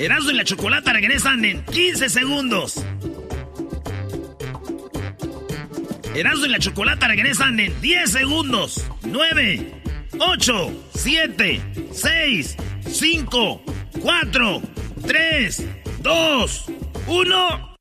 Erasmo y la Chocolata regresan en 15 segundos. Erasmo y la Chocolata regresan en 10 segundos. 9, 8, 7, 6, 5, 4, 3, 2, 1...